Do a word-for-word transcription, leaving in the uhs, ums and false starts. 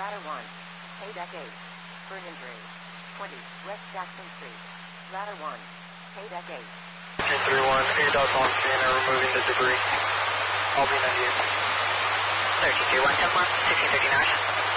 Ladder one. Paydeck eight. Burn injury. twenty. West Jackson Street. Ladder one. Paydeck eight. two three one, A D O S on scene and removing the debris. I'll be in you. thirty-two one ten one, sixteen fifty-nine.